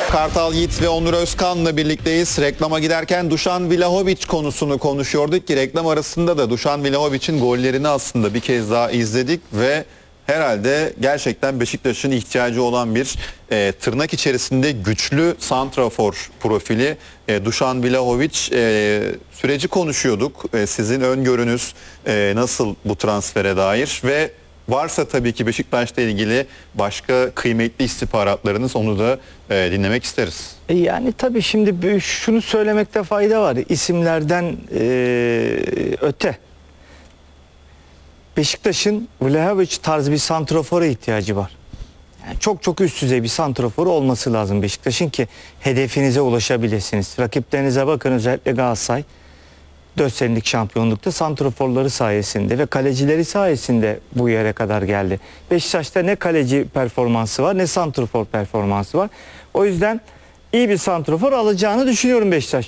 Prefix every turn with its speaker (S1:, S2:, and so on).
S1: Kartal Yiğit ve Onur Özkan'la birlikteyiz. Reklama giderken Dušan Vlahović konusunu konuşuyorduk ki reklam arasında da Dušan Vlahović'in gollerini aslında bir kez daha izledik ve herhalde gerçekten Beşiktaş'ın ihtiyacı olan bir tırnak içerisinde güçlü santrafor profili Dušan Vlahović. Süreci konuşuyorduk. Sizin öngörünüz nasıl bu transfere dair ve varsa tabii ki Beşiktaş'la ilgili başka kıymetli istihbaratlarınız, onu da dinlemek isteriz.
S2: Yani tabii şimdi şunu söylemekte fayda var. İsimlerden öte. Beşiktaş'ın Vlahović tarzı bir santrafora ihtiyacı var. Yani çok üst düzey bir santraforu olması lazım Beşiktaş'ın ki hedefinize ulaşabilirsiniz. Rakiplerinize bakın, özellikle Galatasaray 4 senelik şampiyonlukta santraforları sayesinde ve kalecileri sayesinde bu yere kadar geldi. Beşiktaş'ta ne kaleci performansı var ne santrafor performansı var. O yüzden iyi bir santrafor alacağını düşünüyorum Beşiktaş.